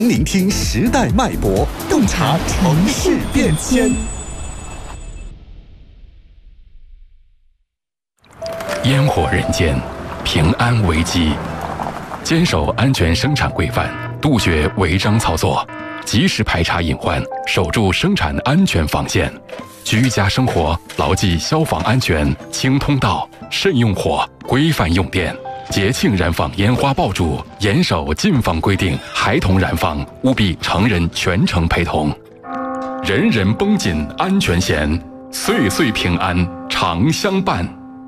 聆听时代脉搏，洞察城市变迁。 烟火人间，平安危机。坚守安全生产规范，杜绝违章操作，及时排查隐患，守住生产安全防线。居家生活牢记消防安全，清通道，慎用火，规范用电。节庆燃放烟花爆竹，严守禁放规定，孩童燃放务必成人全程陪同。人人绷紧安全弦，岁岁平安常相伴。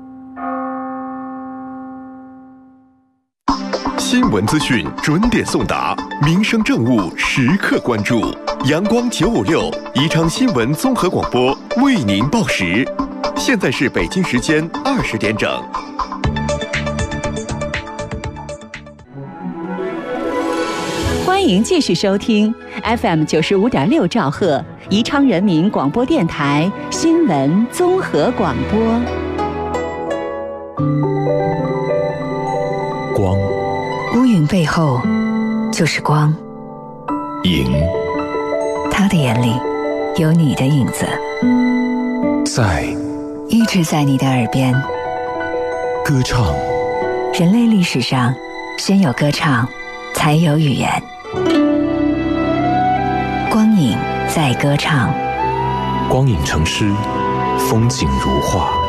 新闻资讯准点送达，民生政务时刻关注。阳光956宜昌新闻综合广播为您报时。现在是北京时间20点整。 欢迎继续收听 FM 95.6兆赫宜昌人民广播电台新闻综合广播。 光， 乌云背后就是光。 影， 他的眼里有你的影子，一直在你的耳边。 歌唱， 人类历史上先有歌唱，才有语言。光影在歌唱， 光影成诗，风景如画。